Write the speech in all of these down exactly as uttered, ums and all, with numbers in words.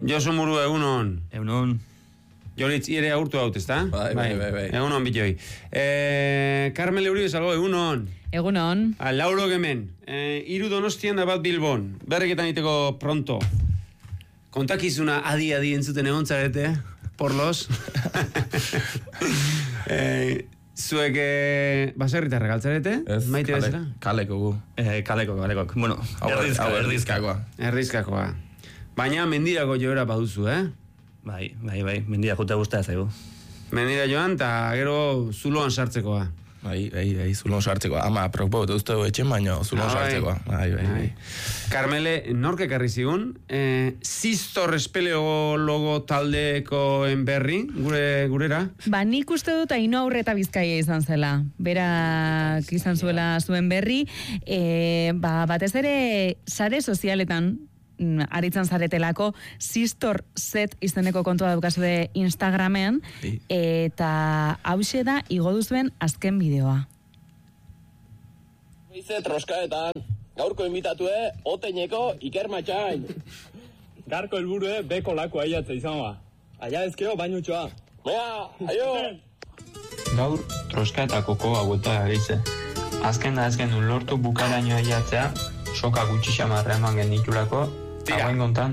Josu Muru, egunon. Egunon. Joritz, ire agurtu haut, ezta? Bai, bai, bai, bai. Egunon, bitoi. Eh, Carmele Uribe salgo, egunon. Egunon. A, Lauro gemen. Eh, iru Donostian da bat Bilbon. Berreketan iteko pronto. Kontakizuna adi-adi entzuten egon zarete, porlos. eh, zuek eh, baserritarra galtzarete? Ez, Maite kale, bezala? kaleko gu. Eh, kaleko, kaleko. Bueno, erdizka, erdizkakoa. Erdizkakoa. Baina mendirako joera baduzu, eh? Bai, bai, bai. Mendia jute guztia zaigu. Mendira joan, eta gero zuloan sartzekoa. Bai, bai, bai, zulon sartzekoa. Ama, propo, uste du etxen, baino zulon sartzekoa. Bai, bai, bai. Carmele, nork ekarri zigun, eh, Sistor espeleologo taldekoen berri, gure, gurera? Ba, nik uste dut Aino Aurreta Bizkaia izan zela. Berak izan zuela zuen berri. E, ba, batez ere, sare sozialetan, aritzen zaretelako, Sistor Set izeneko kontua daukazue Instagramen, eta hause da igo duzuen azken bideoa. Bize troskaetan, gaurko invitatue, oteineko Iker Matxain. Garko helburue, beko lako aiatza izan ba. Aia ezkeo, bainutxoa. Mea, aio! Gaur, troska eta koko haueta arize. Azken da azken lortu bukaraino aiatzea, soka gutxi xamarra eman genitulako, Tira,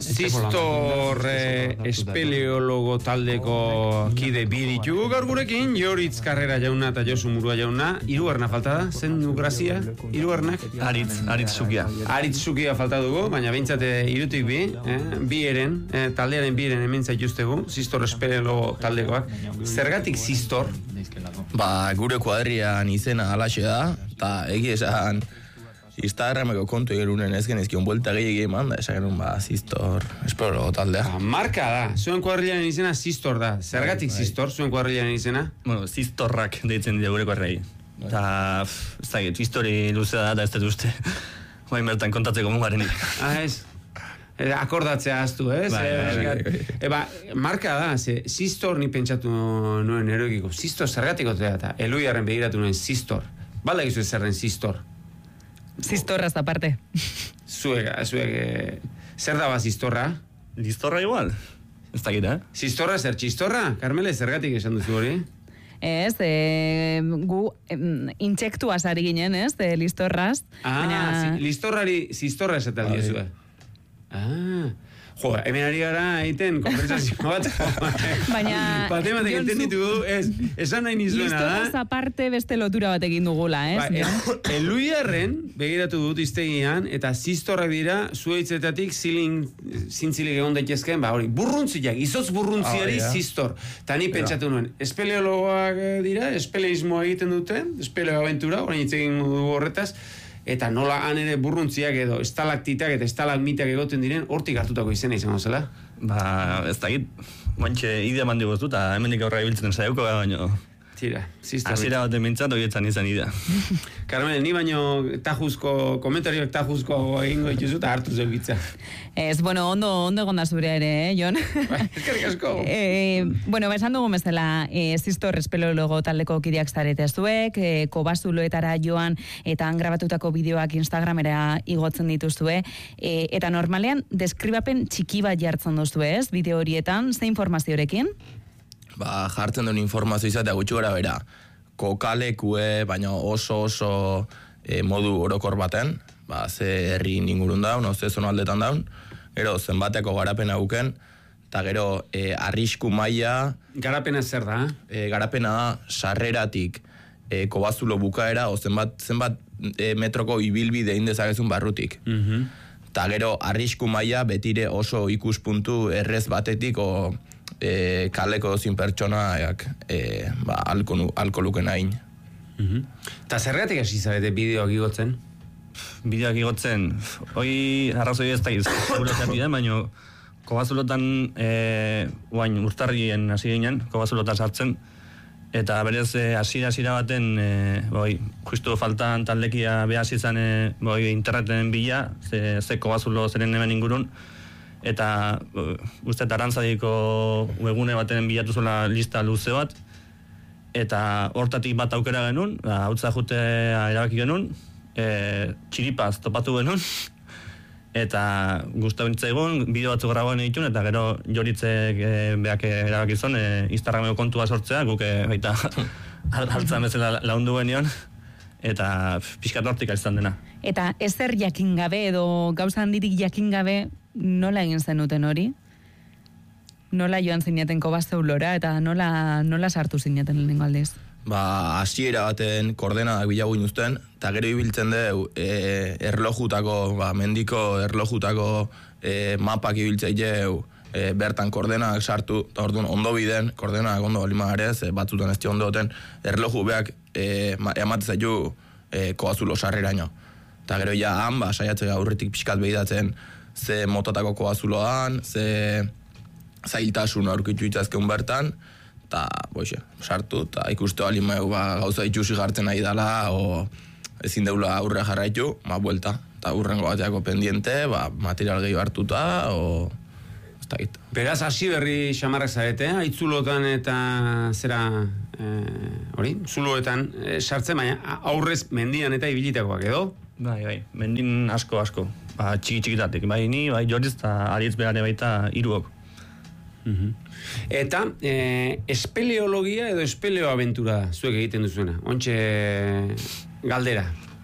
Sistor espeleologo taldeko kide biritu gaur gurekin, Joritz Karrera jauna eta Josu Murua jauna. Hirugarrena falta da, zen du grazia? Hirugarrenak? Aritz, Aritz Zukia. Aritz Zukia falta dugu, baina behintzate irutik bi, eh? bi eren, eh, taldearen bi eren hemen zaituztegu, Sistor espeleologo taldekoak. Zergatik Sistor? Ba, gure kuadrian izena alaxe da, eta egi esan Instagrameko kontu egerunen ez genezkion buelta gehiagi eman, da esan genuen, ba, Sistor, espero taldea. Ah, marka da, zuen kuadrilaren izena Sistor da. Zergatik bai, bai. Sistor, zuen kuadrilaren izena? Bueno, Sistorrak deitzen dira gure korrei. Eta, ez da, histori luzea da, eta ez dut uste. Bain bertan kontatzeko mugarenik. Ah, ez? E, akordatzea aztu, ez? Bai, bai, bai. Eba, marka da, ze, Sistor ni pentsatu nuen eroikiko. Sistor zergatiko zera, eta Eluiarren begiratu nuen Sistor. Balda gizu zerren Sistor. Sistorraz aparte. Zuek, zuek, e, zer daba Sistorra? Listorra igual? Ez da gira, eh? Sistorra zer txistorra? Karmele, zergatik esan duzu hori? Ez, e, gu e, intsektuaz ari ginen, ez, e, listorraz. Ah, baina... si, listorrari Sistorra esaten diezue. Ah, jo, hemen ari gara egiten konversazio bat. Baina... Bate batek enten ditugu, ez, esan nahi nizuena da. Listorraz aparte beste lotura bat egin dugula, ez? Ba, el, Eluiarren begiratu dut iztegian, eta Sistorrak dira, zueitzetatik zilin, zintzilik egon daitezken, ba hori, burruntziak, izotz burruntziari oh, yeah. Sistor. Ta ni pentsatu nuen, espeleologoak dira, espeleismoa egiten dute, espeleo aventura, orain hitz egin dugu horretaz, eta nola han ere burruntziak edo estalaktitak eta estalagmitak egoten diren, hortik hartutako izena izango zela. Ba, ez da git. Guantxe idea mandi goztu, eta hemendik aurra ibiltzen zaiuko, baina... Tira, Sistor. Azira baten mintzat, horietzan izan idea. Carmel, ni baino tajuzko, komentarioak tajuzko egingo dituzu eta hartu zeugitza. Ez, bueno, ondo, ondo egon da zure ere, eh, Jon? Eskerrik asko. e, bueno, ba, esan dugu bezala, e, Sistor espeleologo taldeko kideak zarete zuek, e, kobazuloetara joan eta han grabatutako bideoak Instagramera igotzen dituzue, e, eta normalean deskribapen txiki bat jartzen duzue, ez, bideo horietan, ze informaziorekin? Ba, jartzen duen informazio izatea gutxi gora bera. Kokalekue, baina oso oso e, modu orokor baten, ba, ze herri ingurun daun, ze zonaldetan daun, gero zenbateko garapena guken, eta gero e, arrisku maila... Garapena zer da? E, garapena da sarreratik e, kobazulo bukaera, o zenbat, zenbat e, metroko ibilbide indezakezun barrutik. Mhm. Eta gero arrisku maila betire oso ikuspuntu errez batetik, o... E, kaleko dozin pertsonaak e, ba, alko, alko luken hain. Eta mm-hmm. zergatik hasi zarete bideoak igotzen? Bideoak igotzen, hoi arrazoi ez da gure zertiden, baina kobazulotan, e, oain urtarrien hasi ginen, kobazulotan sartzen, eta berez hasiera-hasiera baten, e, boi, justu faltan taldekia behaz izan e, boi, interneten bila, ze, ze kobazulo zeren hemen ingurun, eta uh, uste tarantzadiko webgune baten bilatu zuela lista luze bat, eta hortatik bat aukera genuen, hautza jutea erabaki genuen, e, txiripaz topatu genuen, eta guztau nintzaigun, bideo batzuk graboen ditun, eta gero joritzek e, beak erabakizun, e, Instagrameko kontua sortzea, guk e, baita altzan bezala laundu genion, eta pixkat hortik izan dena. Eta ezer jakin gabe edo gauza handirik jakin gabe nola egin zenuten hori? Nola joan zinaten Kobazeu lora eta nola, nola sartu zinaten lehenengo aldiz? Ba, hasiera baten koordenadak bilagu inuzten, eta gero ibiltzen deu e, erlojutako, ba, mendiko erlojutako e, mapak ibiltzei jau, e, bertan koordenadak sartu, eta orduan ondo biden, koordenadak ondo balima garez, e, batzutan ez ondo duten, erloju beak e, ematen zaitu e, Kobazulo sarreraino. Eta gero ja han, ba, saiatzea aurretik pixkat behidatzen ze motatako Kobazuloan, ze zailtasun aurkitu itzazkeun bertan, eta, boixe, sartu, eta ikuste bali megu, ba, gauza ikusi jartzen nahi dela, o ezin deula aurre jarraitu, ma, buelta, eta urrengo bateako pendiente, ba, material gehiago hartuta, o, ez da gita. Beraz, hasi berri xamarrak zarete, aitzulotan eta zera, hori, e, zuloetan e, sartzen, baina aurrez mendian eta ibilitakoak edo? Bai, bai, mendin asko, asko, ba, txiki txikitatik, bai ni, bai Joriz, eta Aritz begane baita hiruok. Mm-hmm. Eta eh, espeleologia edo espeleoabentura zuek egiten duzuena, ontxe galdera.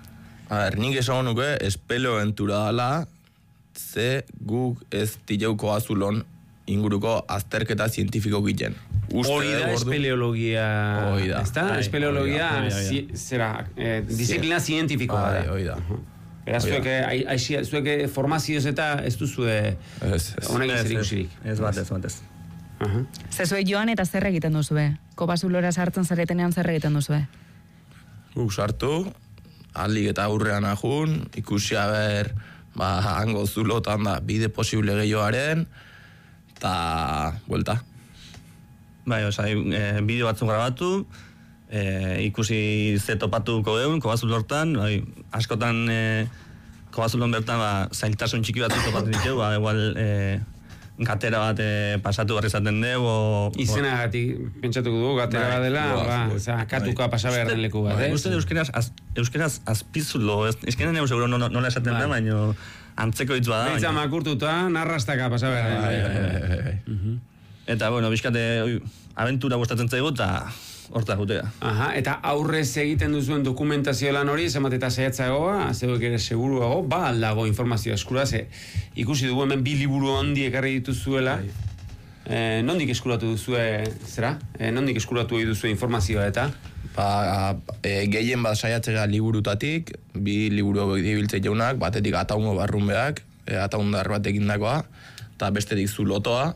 A ber, nik esan nuke espeleoabentura dela, ze guk ez dileu Kobazulon inguruko azterketa zientifiko egiten. Hori da espeleologia, da. Ez da? Espeleologia, zi, zera, eh, disiplina zientifikoa da. Hoi da. Beraz, zuek, zuek formazioz eta ez duzue honek zer ikusirik. Ez bat, ez bat, ez. Uh-huh. Zezue joan eta zer egiten duzue? Kobazulora sartzen zaretenean zer egiten duzue? Guk sartu, alik eta aurrean ajun, ikusi haber, ba, hango zulotan da, bide posible gehioaren, eta, buelta. Bai, oza, e, bideo batzuk grabatu, e, ikusi ze topatuko egun, Kobazul hortan, bai, askotan e, Kobazulon bertan, ba, zailtasun txiki batzuk topatu ditu, ba, igual, e, gatera bat e, pasatu barri zaten dugu, o... Izena gatik, pentsatuko dugu, gatera bat dela, ba, oza, katuka pasa behar den leku bat, eh? Uste euskeraz, az, euskeraz azpizulo, eskenan egu seguro nola esaten da, baina antzeko hitz bada. Beitza makurtuta, narrastaka pasa behar den. Eta, bueno, bizkate, aventura gustatzen zaigu, eta horta gutea. Aha, eta aurrez egiten duzuen dokumentazio lan hori, zemat eta zehatzagoa, zeuek ere seguruago, ba aldago informazioa eskura, ze ikusi dugu hemen bi liburu handi ekarri dituzuela, eh, nondik eskuratu duzue, zera? Eh, nondik eskuratu duzue informazioa eta? Ba, e, gehien bat saiatzea liburutatik, bi liburu dibiltzei jaunak, batetik ataungo barrunbeak, e, ataundar bat egindakoa, eta bestetik zulotoa,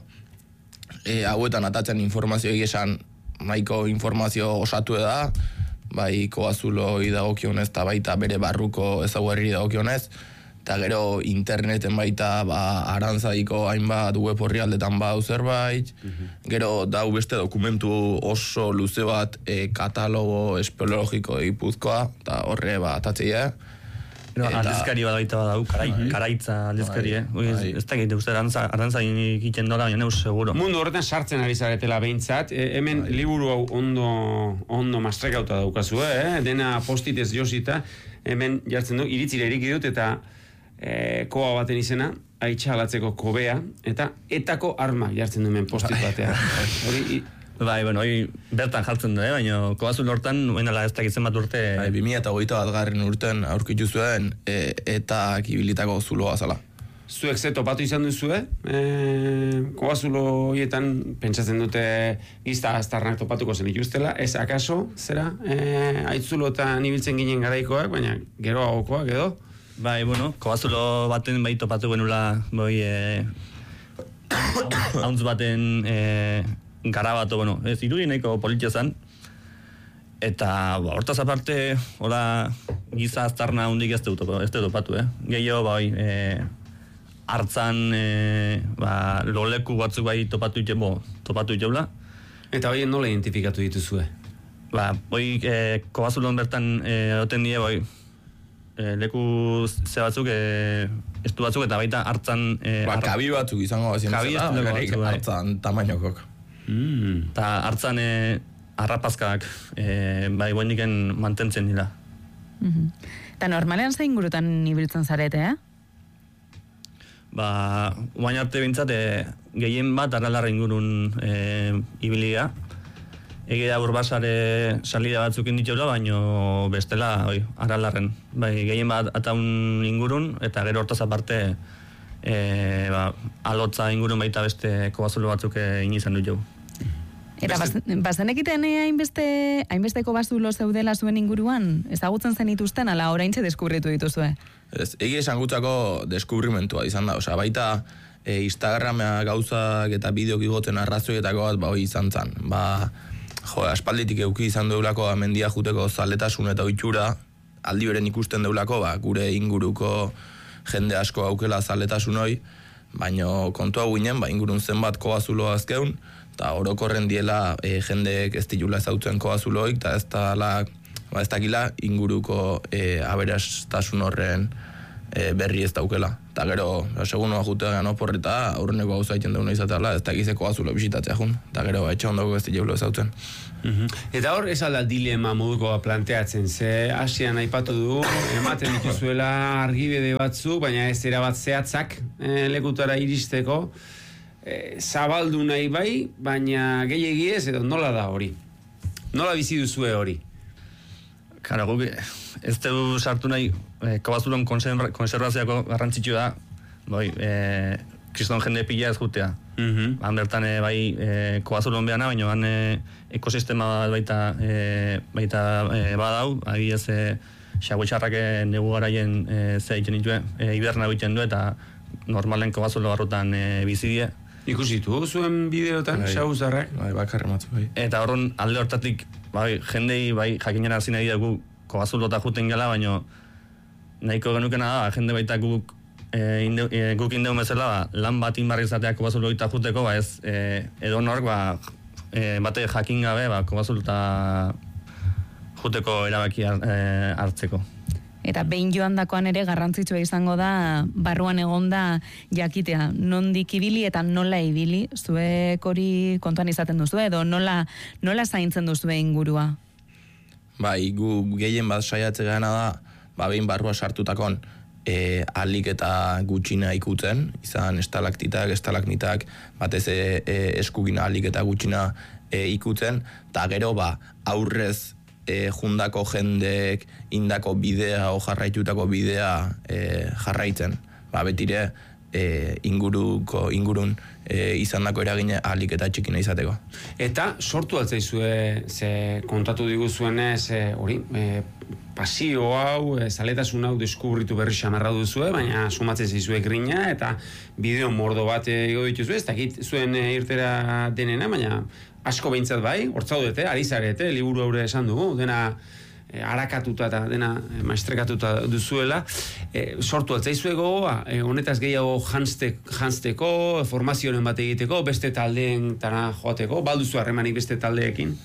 e, hauetan atatzen informazio esan nahiko informazio osatu da, bai Kobazuloi dagokionez eta baita bere barruko ezaugarri dagokionez, eta gero interneten baita ba, Arantzadiko hainbat web orrialdetan badu zerbait, gero dau beste dokumentu oso luze bat e, katalogo espeleologiko Gipuzkoa, eta horre ba, atatzeia. No, eta... aldizkari bat baita badau, karai, bai. Karaitza aldizkari, eh? Bai. Ez da egite, uste, arantzain ikiten dola, baina neus seguro. Mundu horretan sartzen ari zaretela behintzat, e, hemen bai. Liburu hau ondo, ondo mastrekauta daukazu, eh? Dena postitez josita, hemen jartzen du, iritzire erik dut, eta e, koa baten izena, aitxalatzeko kobea, eta etako arma jartzen du hemen postit batea. Hori... Bai, bueno, hoi bertan jartzen du, eh? Baina Kobazul hortan, baina ez dakitzen bat urte... Bai, bi mila hogeita bat garren urten aurkitu zuen e, eta kibilitako zuloa zala. Zuek ze topatu izan duzue? E, Kobazulo horietan pentsatzen dute gizta aztarnak topatuko zen ikustela, ez akaso, zera, e, aitzulotan ibiltzen ginen garaikoak, baina gero agokoak edo? Bai, bueno, Kobazulo baten bai topatu genula, boi, e, hauntz baten... E, garabato, bueno, ez irudi nahiko politia zen, eta ba, hortaz aparte, hola, giza aztarna hundik ez dut topatu, eh? Gehiago, bai, e, hartzan, e, ba, loleku batzuk bai topatu ite, bo, topatu iteula. Eta hoien nola identifikatu dituzue? Ba, hoi, e, Kobazulon bertan e, oten die, bai, e, leku ze batzuk, e, estu batzuk, eta baita hartzan... E, ba, ar... kabi batzuk izango bazien kabi zela, batzuk, bai. Hartzan tamainokok. Mm. Ta hartzan e, arrapazkak e, bai guendiken mantentzen dira. Mm-hmm. Ta normalean zein gurutan ibiltzen zarete, eh? ba, guain arte bintzat, e, gehien bat Aralarra ingurun e, ibilia. Egia urbasare salida batzuk inditxola, baino bestela, oi, Aralarren. Bai, gehien bat ataun ingurun, eta gero hortaz aparte, e, ba, alotza ingurun baita beste kobazulo batzuk egin izan dut jau. Eta bazen ekiten hainbeste, hainbesteko bazulo zeudela zuen inguruan? Ezagutzen zen ituzten, ala oraintxe deskubritu dituzue? Ez, egia esan gutzako deskubrimentua izan da. Osa, baita e, Instagrama gauzak eta bideok igoten arrazoietako bat ba, hoi izan zen. Ba, jo, aspalditik euki izan deulako mendia juteko zaletasun eta oitxura, aldi beren ikusten deulako, ba, gure inguruko jende asko aukela zaletasun hoi, baino kontua guinen, ba, ingurun zenbat kobazulo azkeun, eta orokorren diela e, jendeek ez ditula ezautzen kobazuloik, eta ez da ba, ez dakila inguruko e, aberastasun horren e, berri ez daukela. Eta gero, segun noa jutea gano porreta, aurreneko gauza egiten deuna izateala, ez dakizeko kobazulo bisitatzea jun, eta gero, etxe ondoko ez ditula ezautzen. Uhum. Eta hor, ez alda dilema moduko planteatzen, ze hasian aipatu du, ematen dituzuela argibide batzuk, baina ez erabat zehatzak e, lekutara iristeko, e, zabaldu nahi bai, baina gehiegi ez, edo nola da hori? Nola bizi duzue hori? Kara, guk ez dugu sartu nahi, e, kobazulon konservazioako garrantzitsu da, bai, e, kriston jende pila ez jutea. Mm-hmm. Han bertan e, bai e, kobazulon behana, baina han e, ekosistema baita, e, baita e, badau, agiez e, xaguitxarrak negu garaien e, ze egiten ditu, e, hiberna egiten du, eta normalen kobazulo barrutan e, bizidie. Ikusitu zuen bideotan, xaguzarrak? Bai, bakarre matzu, bai. Eta horren alde hortatik, bai, jendei bai jakinera zina dira gu kobazulota juten gela, baina nahiko genukena da, jende baita guk E, inde, e, guk indeun bezala, ba, lan bat inbarri izateak kobazuloita juteko, ba ez, e, edo nork, ba, e, bate jakin gabe, ba, kobazulota juteko erabaki e, hartzeko. Eta behin joan dakoan ere garrantzitsua izango da, barruan egonda jakitea, nondik ibili eta nola ibili, zuek hori kontuan izaten duzu, edo nola, nola zaintzen duzu ingurua? Bai, gu gehien bat saiatze gana da, ba, behin barrua sartutakon, E, alik eta gutxina ikutzen, izan estalaktitak, estalagmitak, batez e, e, eskugina alik eta gutxina e, ikutzen, eta gero ba, aurrez e, jundako jendeek indako bidea o jarraitutako bidea e, jarraitzen. Ba, betire e, inguruko, ingurun e, izandako eragine alik eta txikina izateko. Eta sortu altzaizue, ze kontatu diguzuenez, hori, e, pasio hau, e, zaletasun hau deskubritu berri xamarra duzue, baina sumatzen zaizue grina, eta bideo mordo bat ego dituzue, ez dakit zuen e, irtera denena, baina asko behintzat bai, hortzaudete, ari zarete, liburu haure esan dugu, dena e, harakatuta eta dena e, maestrekatuta duzuela, e, sortu altzaizue gogoa, e, honetaz gehiago janzte, janzteko, formazioen bat egiteko, beste taldeen tara joateko, balduzu harremanik beste taldeekin?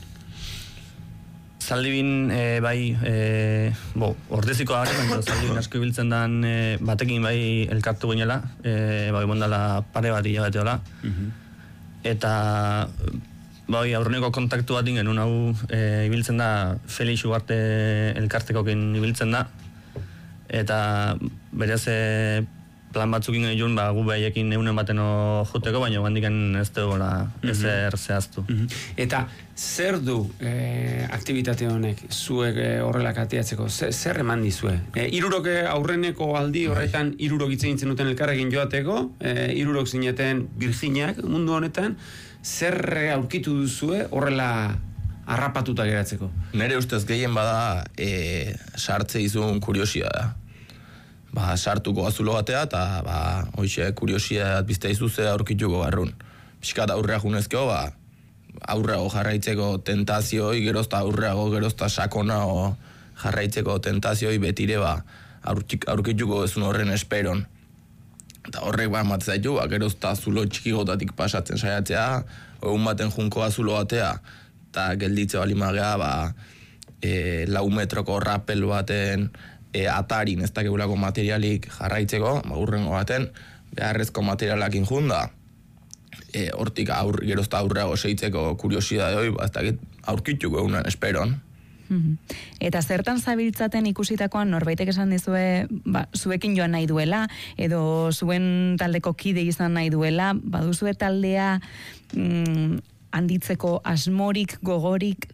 Zaldibin, e, bai, e, bo, ordeziko gari, baina zaldibin asko ibiltzen dan e, batekin bai elkartu ginela, e, bai, bondala pare bat hilabete hola. Mm-hmm. Eta, bai, aurreneko kontaktu bat ingen, hau e, ibiltzen da, Felix Ugarte elkartekokin ibiltzen da, eta berez e, plan batzuk ingen joan, ba, gu behiekin eunen bateno juteko, baina gandiken ez dugola ezer zehaztu. Mm-hmm. Eta, zer du e, aktivitate honek zuek e, horrelak ateatzeko? Zer, zer eman dizue? E, irurok aurreneko aldi horretan irurok itzen nintzen duten elkarrekin joateko, e, irurok zineten Virginiak mundu honetan, zer aurkitu duzue horrela harrapatuta geratzeko? Nere ustez gehien bada e, sartze izun kuriosia da. Ba, sartuko azulo batea, eta ba, hoxe, kuriosia bizta izuze aurkituko garrun. Piskat aurrea junezkeo, ba, aurreago jarraitzeko tentazioi, gerozta aurreago, gerozta sakonao jarraitzeko tentazioi betire, ba, aurkituko ezun horren esperon. Eta horrek ba, ematen zaitu, ba, gerozta azulo txikigotatik pasatzen saiatzea, egun baten junko azulo batea, eta gelditze balimagea, ba, e, lau metroko rappel baten, E, atarin ez dakegulako materialik jarraitzeko, ba, urrengo baten, beharrezko materialakin junda, e, hortik aur, gerozta aurreago seitzeko kuriosidade hoi, ba, ez dakit aurkituko egunen esperon. Eta zertan zabiltzaten ikusitakoan norbaitek esan dizue, ba, zuekin joan nahi duela, edo zuen taldeko kide izan nahi duela, baduzue taldea mm, handitzeko asmorik, gogorik?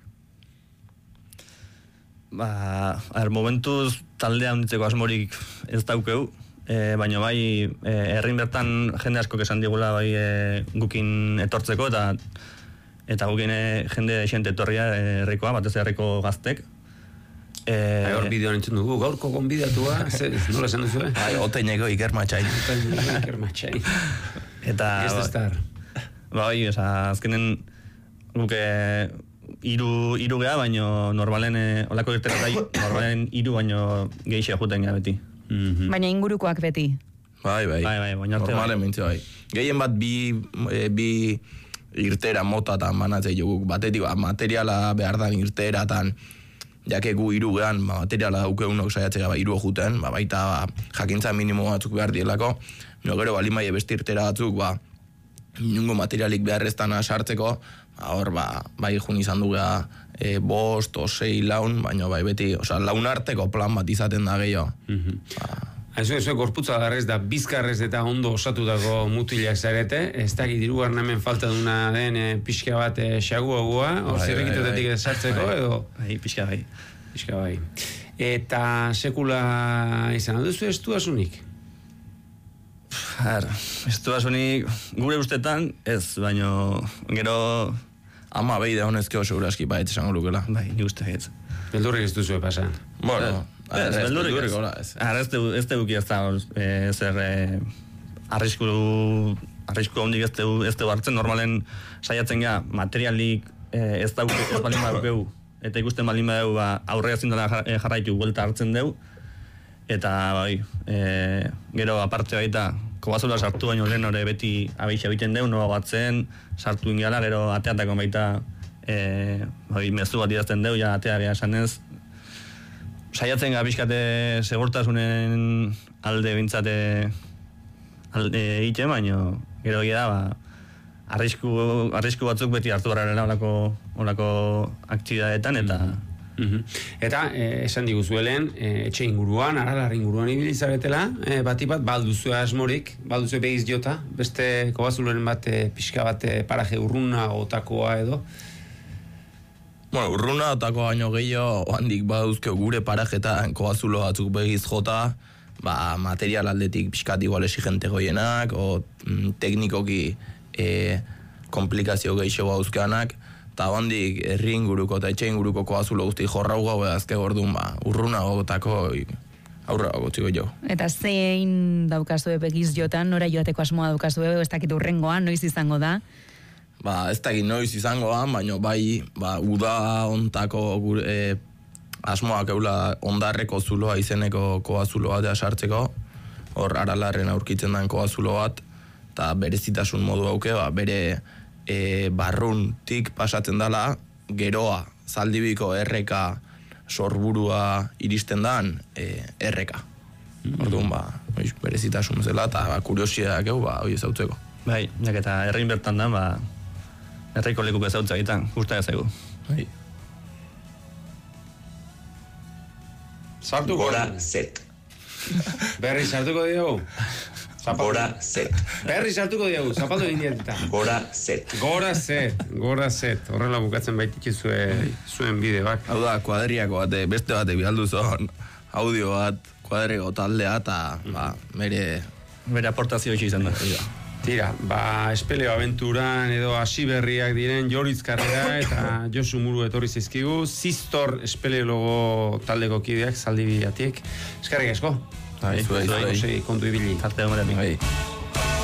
Ba, er, momentuz taldea handitzeko asmorik ez daukeu, e, baina bai, e, herrin bertan jende asko esan digula bai e, gukin etortzeko, eta eta gukin e, jende esente etorria herrikoa, batez herriko gaztek. E, Hor bideoan entzun dugu, gaurko gonbidatua, nola esan duzu, eh? Bai, Oteineko Iker Matxain. Iker Matxain. Eta... Ez estar. Ba, bai, oza, azkenen guke iru, iru geha, baino normalen, eh, olako irteratai, normalen iru baino geixe juten geha beti. Mm-hmm. Baina ingurukoak beti. Bai, bai. Bai, bai, baina arte normalen bai. mintze bai. Gehien bat bi, e, bi irtera motatan banatzei joguk. Batetik, ba, materiala behar dan irteratan, jakegu iru gehan, ba, materiala daukeunok saiatzea ba, iru juten, ba, baita ba, jakintza minimo batzuk behar dielako. No, gero, bali maie beste irtera batzuk, ba, nungo materialik beharreztana sartzeko, ba, hor, ba, bai jun izan dugea e, bost, o sei laun, baina bai beti, oza, laun arteko plan bat izaten da gehiago. Mm-hmm. ba, Ez ez gorputza darrez da bizkarrez eta ondo osatutako mutilak zarete, ez dakit hirugarren hemen falta duna den e, pixka bat e, xaguagua, hor Bai, zirrikitotetik bai, bai. sartzeko Bai. edo... Bai, pixka bai. Pixka bai. Eta sekula izan alduzu estuasunik? Har, ez du asunik, gure ustetan, ez, baino, gero, ama behi da honezkeo seguraski baet esango lukela. bai, ni uste ez. Beldurrik ez duzu pasan. Bueno, Ez, beldurrik ez. hola, ez. Har, ez dugu, ez dugu ez da, e, zer, e, arrisku, arrisku hondik ez dugu, ez dugu hartzen, normalen saiatzen ga, materialik e, ez dauke, ez balin badukeu, eta ikusten balin badeu, ba, aurrera zindela jarraitu buelta hartzen dugu, eta bai, e, gero aparte baita, kobazula sartu baino lehen hori beti abeixa egiten dugu, noa batzen, sartu ingeala, gero ateatako baita, e, bai, mezu bat idazten dugu, ja atea beha esanez, saiatzen ga pixkate segurtasunen alde bintzate alde egiten, baino gero egia da, ba, arrisku, arrisku batzuk beti hartu barrarela olako, olako aktidadetan, eta Mm-hmm. Eta, eh, esan diguzuelen, eh, etxe inguruan, aralar inguruan ibilizaretela, eh, bati bat, balduzu asmorik, balduzu begiz jota, beste kobazuloren bat, eh, pixka bat, eh, paraje urruna otakoa edo. Bueno, urruna otakoa baino gehiago, handik baduzke gure parajetan kobazulo batzuk begiz jota, ba, material aldetik pixkat igual exigente goienak, o mm, teknikoki e, komplikazio gehiago baduzkeanak, eta handik herri inguruko eta etxe inguruko kobazulo guzti jorrau gau azke gordun, ba, urruna gotako aurra gotziko jo. Eta zein daukazue begiz jotan, nora joateko asmoa daukazue, ez dakit urrengoan, noiz izango da? Ba, ez dakit noiz izangoan, baina bai, ba, uda ontako gure, e, asmoak eula ondarreko zuloa izeneko kobazulo batea sartzeko, hor aralarren aurkitzen den kobazulo bat, eta berezitasun modu hauke, ba, bere e, barruntik pasatzen dela, geroa, zaldibiko erreka sorburua iristen dan, e, erreka. Orduan, ba, oiz, berezitasun zela, eta ba, kuriosiak egu, ba, hoi ezautzeko. bai, jak eta herrin bertan da, ba, herriko lekuko ezautza egiten, guztia ez egu. Bai. Sartuko. Gora set. Berri sartuko diogu. Gora set. Berri sartuko diogu, zapaldu egin diatita. Gora set. Gora set, gora set. Horrela bukatzen baitiki zue, zuen bideoak. Hau da, kuadriako bate, beste bate bialdu zon, audio bat, kuadriako taldea, eta, ba, mere... Bere aportazio izan da. Tira, ba, espeleo aventuran edo hasi berriak diren Joritz Karrera eta Josu Muru etorri zaizkigu, Zistor espeleologo taldeko kideak, Zaldibiatik. Eskerrik asko. Bai, zuei, zuei. Kontu ibili. Arte, Bai.